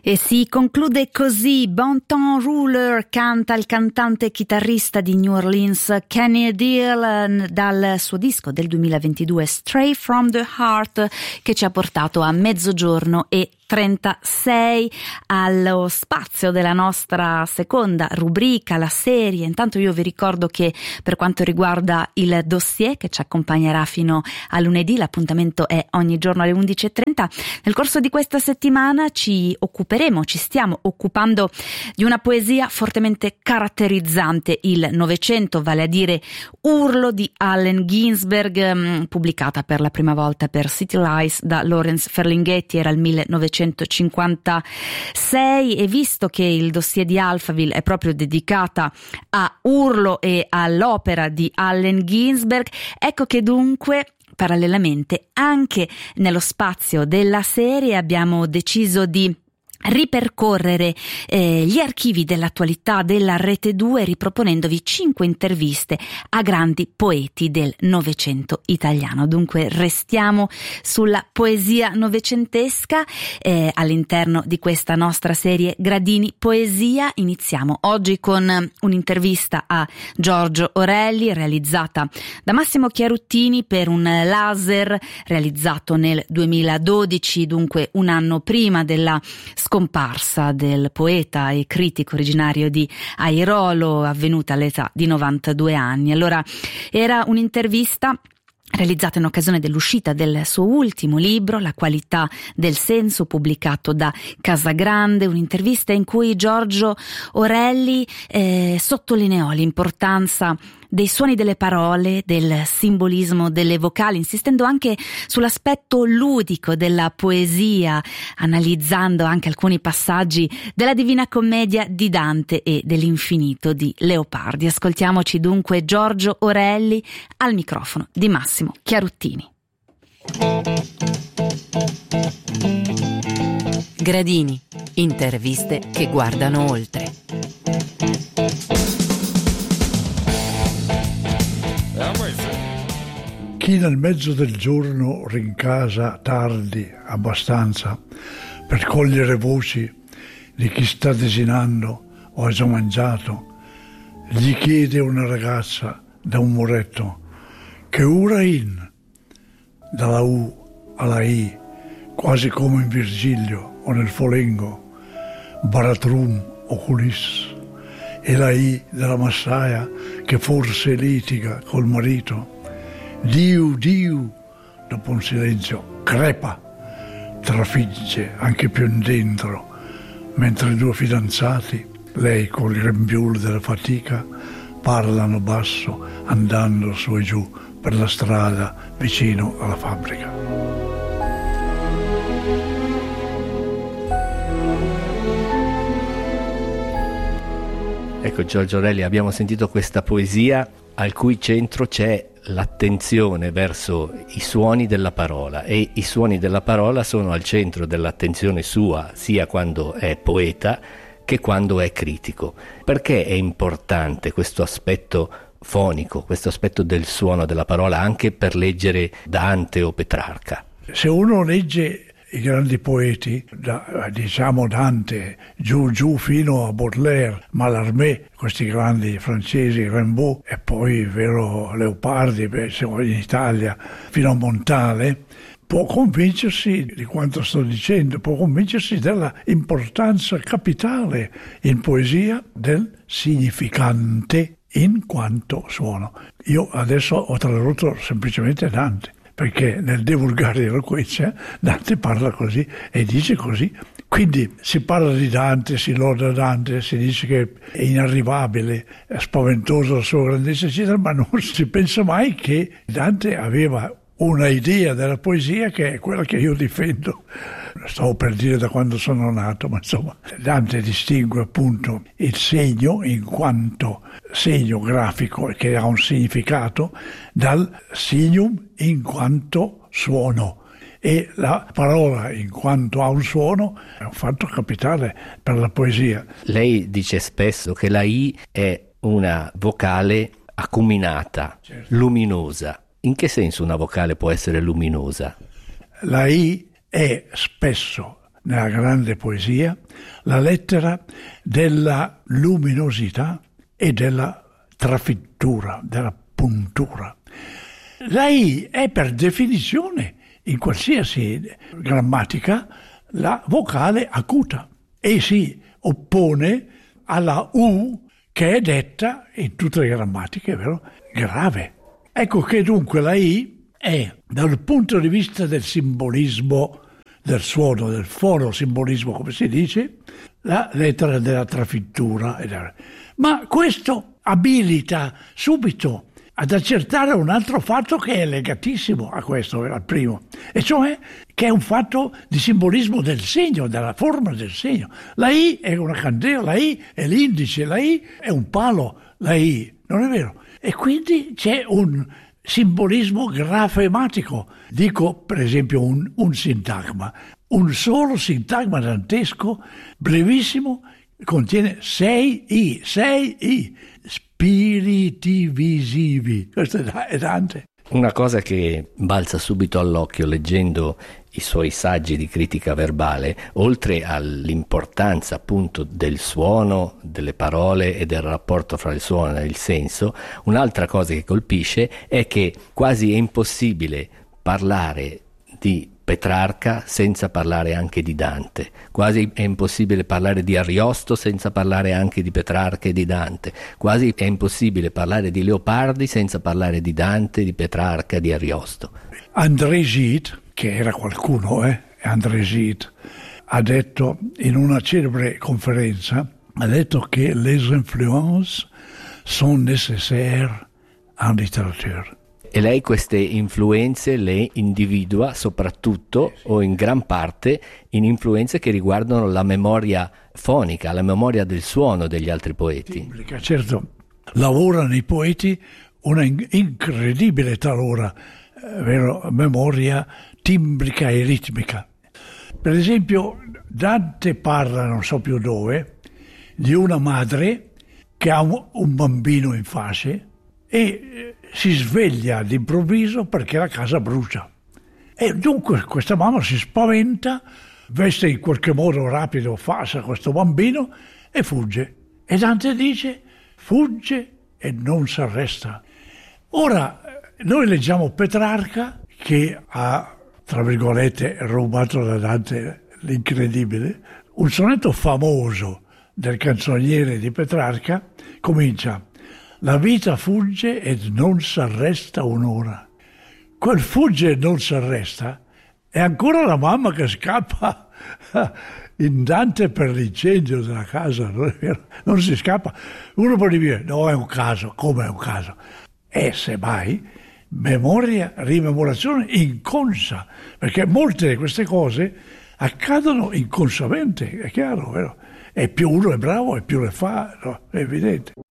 E si conclude così. Bon Temps Ruler canta il cantante e chitarrista di New Orleans Kenny Deal dal suo disco del 2022 Stray from the Heart, che ci ha portato a mezzogiorno e 36 allo spazio della nostra seconda rubrica, la serie. Intanto io vi ricordo che per quanto riguarda il dossier che ci accompagnerà fino a lunedì, l'appuntamento è ogni giorno alle 11:30. Nel corso di questa settimana ci stiamo occupando di una poesia fortemente caratterizzante il Novecento, vale a dire Urlo di Allen Ginsberg, pubblicata per la prima volta per City Lights da Lawrence Ferlinghetti, era il 1956, e visto che il dossier di Alphaville è proprio dedicata a Urlo e all'opera di Allen Ginsberg, ecco che dunque parallelamente anche nello spazio della serie abbiamo deciso di ripercorrere gli archivi dell'attualità della Rete 2, riproponendovi 5 interviste a grandi poeti del Novecento italiano. Dunque restiamo sulla poesia novecentesca all'interno di questa nostra serie Gradini Poesia. Iniziamo oggi con un'intervista a Giorgio Orelli realizzata da Massimo Chiaruttini per un laser realizzato nel 2012, dunque un anno prima della scomparsa del poeta e critico originario di Airolo, avvenuta all'età di 92 anni. Allora, era un'intervista realizzata in occasione dell'uscita del suo ultimo libro, La qualità del senso, pubblicato da Casagrande, un'intervista in cui Giorgio Orelli sottolineò l'importanza dei suoni delle parole, del simbolismo delle vocali, insistendo anche sull'aspetto ludico della poesia, analizzando anche alcuni passaggi della Divina Commedia di Dante e dell'Infinito di Leopardi. Ascoltiamoci dunque Giorgio Orelli al microfono di Massimo Chiaruttini. Gradini, interviste che guardano oltre. Chi nel mezzo del giorno rincasa tardi abbastanza per cogliere voci di chi sta desinando o ha già mangiato, gli chiede una ragazza da un muretto che ora in, dalla U alla I, quasi come in Virgilio o nel Folengo, Baratrum oculis, e la I della massaia che forse litiga col marito. Diu, dopo un silenzio, crepa, trafigge anche più in dentro, mentre i due fidanzati, lei col grembiule della fatica, parlano basso andando su e giù per la strada vicino alla fabbrica. Ecco Giorgio Orelli, abbiamo sentito questa poesia al cui centro c'è l'attenzione verso i suoni della parola, e i suoni della parola sono al centro dell'attenzione sua sia quando è poeta che quando è critico. Perché è importante questo aspetto fonico, questo aspetto del suono della parola anche per leggere Dante o Petrarca? Se uno legge i grandi poeti, diciamo Dante, giù fino a Baudelaire, Mallarmé, questi grandi francesi, Rimbaud, e poi vero Leopardi, siamo in Italia, fino a Montale, può convincersi di quanto sto dicendo, può convincersi della importanza capitale in poesia del significante in quanto suono. Io adesso ho tradotto semplicemente Dante, perché nel De Vulgari Eloquentia Dante parla così e dice così. Quindi si parla di Dante, si loda Dante, si dice che è inarrivabile, è spaventoso la sua grandezza, eccetera, ma non si pensa mai che Dante aveva una idea della poesia che è quella che io difendo. Stavo per dire da quando sono nato, ma insomma, Dante distingue appunto il segno in quanto segno grafico che ha un significato dal signum in quanto suono, e la parola in quanto ha un suono è un fatto capitale per la poesia. Lei dice spesso che la I è una vocale acuminata, certo, luminosa. In che senso una vocale può essere luminosa? La I è spesso nella grande poesia, la lettera della luminosità e della trafittura, della puntura. La I è per definizione, in qualsiasi grammatica, la vocale acuta e si oppone alla U che è detta in tutte le grammatiche, vero? Grave. Ecco che dunque la I è, dal punto di vista del simbolismo del suono, del fonosimbolismo, come si dice, la lettera della trafittura. Ma questo abilita subito ad accertare un altro fatto che è legatissimo a questo, al primo, e cioè che è un fatto di simbolismo del segno, della forma del segno. La I è una candela, la I è l'indice, la I è un palo, la I, non è vero? E quindi c'è un simbolismo grafematico. Dico per esempio un sintagma. Un solo sintagma dantesco, brevissimo, contiene 6 I, spiriti visivi. Questo è Dante. Una cosa che balza subito all'occhio leggendo i suoi saggi di critica verbale, oltre all'importanza appunto del suono, delle parole e del rapporto fra il suono e il senso, un'altra cosa che colpisce è che quasi è impossibile parlare di Petrarca senza parlare anche di Dante, quasi è impossibile parlare di Ariosto senza parlare anche di Petrarca e di Dante, quasi è impossibile parlare di Leopardi senza parlare di Dante, di Petrarca, di Ariosto. André Gide, che era qualcuno, André Gide, ha detto in una celebre conferenza, ha detto che les influences sont nécessaires en littérature. E lei queste influenze le individua soprattutto o in gran parte in influenze che riguardano la memoria fonica, la memoria del suono degli altri poeti. Certo, lavorano i poeti una incredibile talora memoria timbrica e ritmica. Per esempio Dante parla, non so più dove, di una madre che ha un bambino in fasce e si sveglia all'improvviso perché la casa brucia. E dunque questa mamma si spaventa, veste in qualche modo rapido, falsa questo bambino e fugge. E Dante dice, fugge e non si arresta. Ora, noi leggiamo Petrarca che ha, tra virgolette, rubato da Dante l'incredibile. Un sonetto famoso del canzoniere di Petrarca comincia: la vita fugge e non s'arresta un'ora. Quel fugge e non s'arresta è ancora la mamma che scappa in Dante per l'incendio della casa, non è vero? Non si scappa. Uno può dire, no, è un caso. Come è un caso? E semmai memoria, rimemorazione inconscia, perché molte di queste cose accadono inconsciamente, è chiaro, vero? E più uno è bravo e più le fa, no? È evidente.